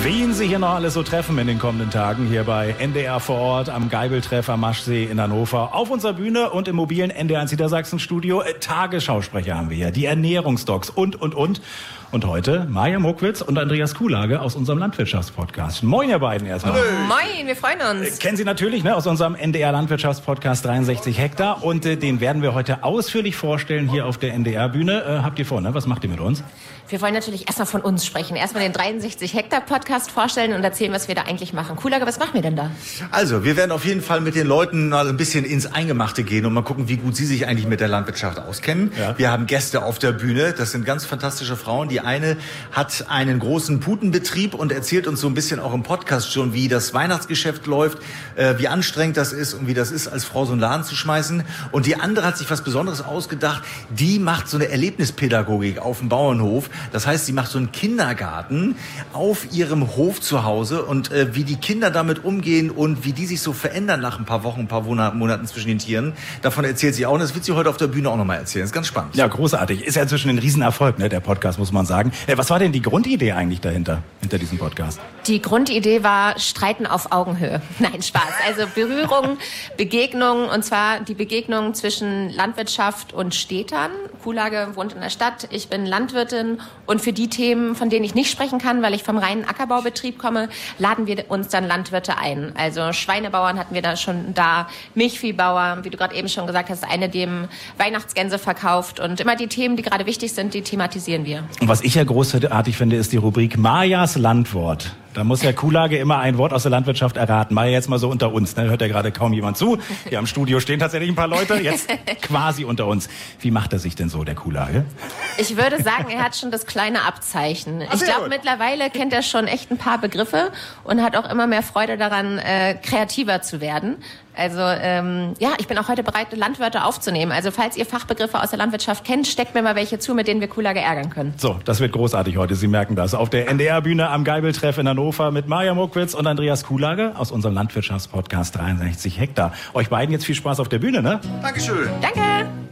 Wen Sie hier noch alles so treffen in den kommenden Tagen hier bei NDR vor Ort am Geibeltreff am Maschsee in Hannover. Auf unserer Bühne und im mobilen NDR1 Niedersachsen Studio. Tagesschausprecher haben wir hier, die Ernährungsdocs und. Und heute Maja Mokwitz und Andreas Kuhlage aus unserem Landwirtschaftspodcast. Moin, ihr beiden erstmal. Hallo. Moin, wir freuen uns. Kennen Sie natürlich aus unserem NDR Landwirtschaftspodcast 63 Hektar. Und den werden wir heute ausführlich vorstellen hier auf der NDR-Bühne. Habt ihr vor, ne? Was macht ihr mit uns? Wir wollen natürlich erstmal von uns sprechen. Erstmal den 63 Hektar Podcast vorstellen und erzählen, was wir da eigentlich machen. Kuhlage, was machen wir denn da? Also, wir werden auf jeden Fall mit den Leuten mal ein bisschen ins Eingemachte gehen und mal gucken, wie gut sie sich eigentlich mit der Landwirtschaft auskennen. Ja. Wir haben Gäste auf der Bühne. Das sind ganz fantastische Frauen. Die eine hat einen großen Putenbetrieb und erzählt uns so ein bisschen auch im Podcast schon, wie das Weihnachtsgeschäft läuft, wie anstrengend das ist und wie das ist, als Frau so einen Laden zu schmeißen. Und die andere hat sich was Besonderes ausgedacht. Die macht so eine Erlebnispädagogik auf dem Bauernhof. Das heißt, sie macht so einen Kindergarten auf ihrem Hof zu Hause und wie die Kinder damit umgehen und wie die sich so verändern nach ein paar Wochen, ein paar Monaten zwischen den Tieren. Davon erzählt sie auch und das wird sie heute auf der Bühne auch nochmal erzählen. Das ist ganz spannend. Ja, großartig. Ist ja inzwischen ein Riesenerfolg, ne, der Podcast, muss man sagen. Was war denn die Grundidee eigentlich hinter diesem Podcast? Die Grundidee war Streiten auf Augenhöhe. Nein, Spaß. Also Berührung, Begegnung, und zwar die Begegnung zwischen Landwirtschaft und Städtern. Kuhlage wohnt in der Stadt, ich bin Landwirtin und für die Themen, von denen ich nicht sprechen kann, weil ich vom reinen Ackerbaubetrieb komme, laden wir uns dann Landwirte ein. Also Schweinebauern hatten wir da schon da, Milchviehbauer, wie du gerade eben schon gesagt hast, eine, dem Weihnachtsgänse verkauft und immer die Themen, die gerade wichtig sind, die thematisieren wir. Und was ich ja großartig finde, ist die Rubrik Majas Landwort. Da muss der Kuhlage immer ein Wort aus der Landwirtschaft erraten. Maja, jetzt mal so unter uns, ne? Hört ja gerade kaum jemand zu. Hier am Studio stehen tatsächlich ein paar Leute, jetzt quasi unter uns. Wie macht er sich denn so, der Kuhlage? Ich würde sagen, er hat schon das kleine Abzeichen. Ich glaube, mittlerweile kennt er schon echt ein paar Begriffe und hat auch immer mehr Freude daran, kreativer zu werden. Also ich bin auch heute bereit, Landwörter aufzunehmen. Also falls ihr Fachbegriffe aus der Landwirtschaft kennt, steckt mir mal welche zu, mit denen wir Kuhlage ärgern können. So, das wird großartig heute, Sie merken das. Auf der NDR-Bühne am Geibeltreff in Hannover mit Maja Mokwitz und Andreas Kuhlage aus unserem Landwirtschaftspodcast 63 Hektar. Euch beiden jetzt viel Spaß auf der Bühne, ne? Dankeschön. Danke.